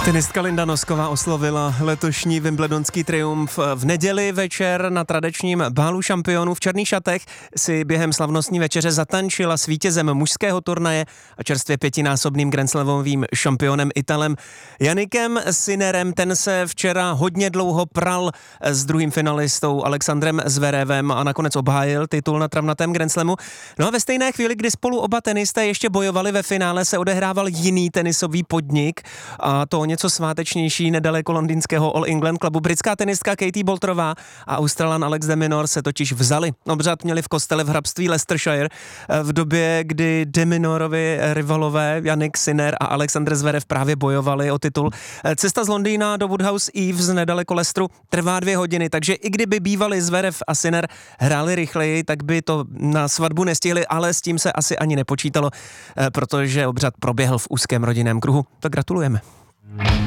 Tenistka Linda Nosková oslovila letošní wimbledonský triumf. V neděli večer na tradičním bálu šampionů v černých šatech si během slavnostní večeře zatančila s vítězem mužského turnaje a čerstvě 5násobným grandslamovým šampionem Italem Jannikem Sinnerem. Ten se včera hodně dlouho pral s druhým finalistou Alexandrem Zverevem a nakonec obhájil titul na travnatém grandslamu. No a ve stejné chvíli, kdy spolu oba tenisté ještě bojovali ve finále, se odehrával jiný tenisový podnik, a to něco svátečnější nedaleko londýnského All England Clubu. Britská tenistka Katie Boulterová a Australan Alex de Minaur se totiž vzali. Obřad měli v kostele v hrabství Leicestershire v době, kdy de Minaurovi rivalové Jannik Sinner a Alexander Zverev právě bojovali o titul. Cesta z Londýna do Woodhouse Eaves nedaleko Leicesteru trvá 2 hodiny, takže i kdyby bývali Zverev a Sinner hráli rychleji, tak by to na svatbu nestihli, ale s tím se asi ani nepočítalo, protože obřad proběhl v úzkém rodinném kruhu. Tak gratulujeme.